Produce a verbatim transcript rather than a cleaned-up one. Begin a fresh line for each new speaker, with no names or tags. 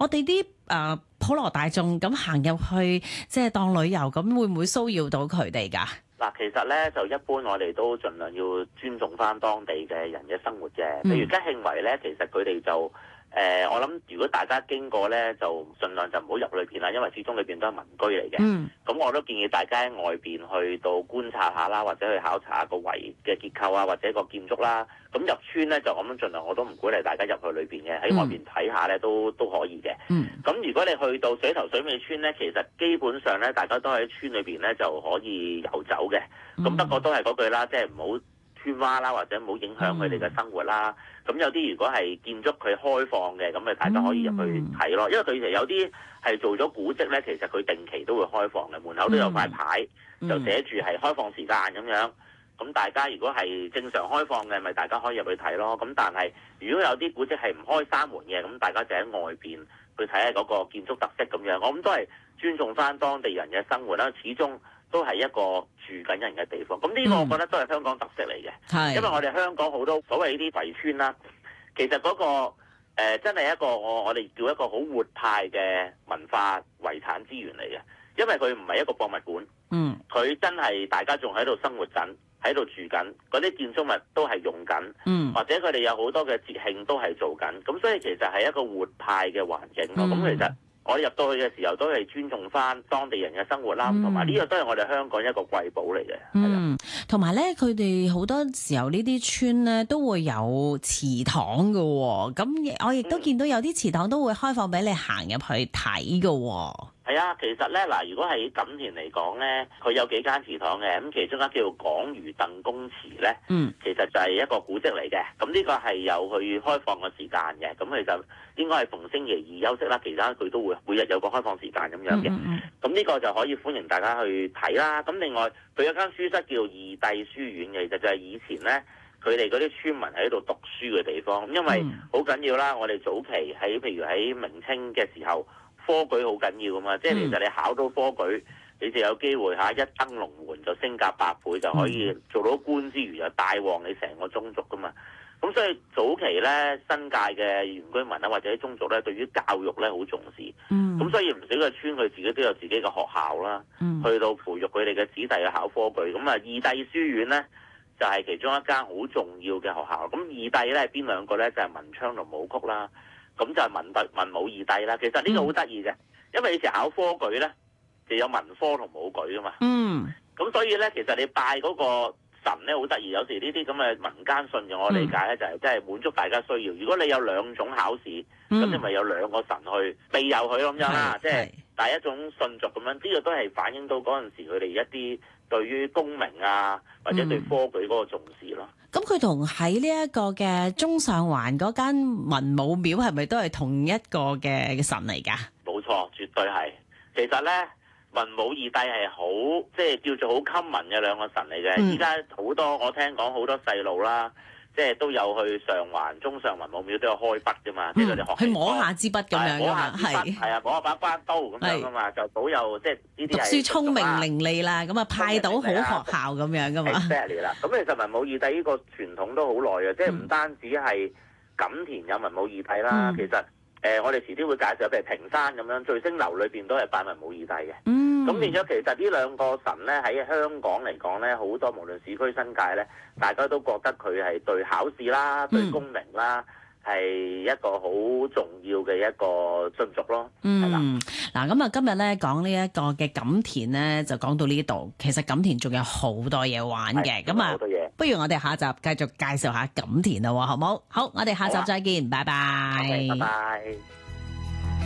我哋啲誒普羅大眾咁行入去，即係當旅遊咁，會唔會騷擾到佢哋㗎？
嗱，其實咧就一般我哋都盡量要尊重翻當地嘅人嘅生活嘅。譬如吉慶圍咧，其實佢哋就誒、呃，我諗如果大家經過咧，就盡量就唔好入裏邊啦，因為始終裏邊都係民居嚟嘅。咁、嗯、我都建議大家喺外邊去到觀察下啦，或者去考察下個圍嘅結構啊，或者個建築啦。咁入村咧就咁樣盡量，我都唔鼓勵大家入去裏邊嘅，喺外邊睇下咧都都可以嘅。咁、嗯、如果你去到水頭水尾村咧，其實基本上咧大家都喺村裏邊咧就可以遊走嘅。咁、嗯、不過都係嗰句啦，即係唔好穿蛙啦，或者唔好影響佢哋嘅生活啦。咁、嗯、有啲如果係建築佢開放嘅，咁咪大家可以入去睇咯。因為佢其實有啲係做咗古蹟咧，其實佢定期都會開放嘅，門口都有塊牌，嗯、就寫住係開放時間咁樣。咁大家如果係正常開放嘅，咪大家可以入去睇咯。咁但係如果有啲古蹟係唔開山門嘅，咁大家就喺外邊去睇下嗰個建築特色咁樣。我諗都係尊重翻當地人嘅生活啦。始終都係一個住緊人嘅地方。咁呢個我覺得都係香港特色嚟嘅。嗯、因為我哋香港好多所謂呢啲圍村啦，其實嗰、嗰個、呃、真係一個我我哋叫一個好活態嘅文化遺產資源嚟嘅。因為佢唔係一個博物館，嗯，佢真係大家仲喺度生活緊。喺度住緊，嗰啲建築物都係用緊，嗯、或者佢哋有好多嘅節慶都係做緊，咁所以其實係一個活態嘅環境咯。咁、嗯、其實我入到去嘅時候都係尊重翻當地人嘅生活啦，同埋呢個都係我哋香港一個瑰寶嚟嘅。
嗯，同埋咧，佢哋好多時候呢啲村咧都會有祠堂嘅喎，咁我亦都見到有啲祠堂都會開放俾你行入去睇嘅喎。
係啊，其實咧嗱，如果喺錦田嚟講咧，佢有幾間祠堂嘅，咁其中一間叫做廣餘鄧公祠咧，嗯，其實就係一個古蹟嚟嘅。咁呢個係有佢開放嘅時間嘅，咁佢就應該係逢星期二休息啦，其他佢都會每日有個開放時間咁樣嘅。咁呢、嗯嗯、個就可以歡迎大家去睇啦。咁另外佢有間書室叫二帝書院嘅，其實就係以前咧佢哋嗰啲村民喺度讀書嘅地方，因為好緊要啦。我哋早期喺譬如喺明清嘅時候。科舉好緊要㗎嘛，即係其實你考到科舉，你就有機會嚇一登龍門就升格百倍，就可以做到官之餘又帶旺你成個宗族㗎嘛。咁所以早期咧，新界嘅原居民啦，或者啲宗族咧，對於教育咧好重視。嗯。咁所以唔少嘅村佢自己都有自己嘅學校啦，嗯、去到培育佢哋嘅子弟去考科舉。咁啊，二帝書院咧就係、是、其中一間好重要嘅學校。咁二帝咧係邊兩個咧？就係、是、文昌同武曲啦。咁就係文帝文武二帝啦。其實呢個好得意嘅，嗯、因為以前考科舉咧，就有文科同武舉噶嘛。嗯。咁所以咧，其實你拜嗰個神咧好得意，有時呢啲咁嘅民間信仰，我理解咧就係即係滿足大家需要。如果你有兩種考試，咁、嗯、你咪有兩個神去庇佑佢咁樣啦。即係第一種信俗咁樣，呢、這個都係反映到嗰陣時佢哋一啲對於功名啊，或者對科舉嗰個重視咯。
咁佢同喺呢一個嘅中上環嗰間文武廟係咪都係同一個嘅神嚟㗎？
冇錯，絕對係。其實咧，文武二帝係好即係叫做好 common 嘅兩個神嚟嘅。依家好多我聽講好多細路啦，即係都有去上環中上文武廟都有開筆㗎嘛，嗯、即係佢哋學去
摸下支筆咁樣㗎嘛，係
係啊，摸下把關刀咁樣㗎嘛，就保佑即係呢啲係讀
書聰明伶俐啦，咁啊派到好學校咁樣㗎嘛。
exactly 啦，咁其實文武二帝呢個傳統都好耐嘅，即係唔單止係錦田有文武二帝啦，嗯、其實。誒、呃，我哋遲啲會介紹，譬如屏山咁樣，聚星樓裏邊都係拜文武二帝嘅。嗯，咁變咗其實呢兩個神咧喺香港嚟講咧，好多無論市區新界咧，大家都覺得佢係對考試啦、對功名啦，係、嗯、一個好重要嘅一個信俗咯。嗯，係啦。
嗱，咁啊，今日咧講呢一個嘅錦田咧，就講到呢度。其實錦田仲有好多嘢玩嘅，咁啊，好多嘢。不如我哋下集繼續介紹下錦田啦，好唔好？好，我哋下集再見，拜拜。
拜拜。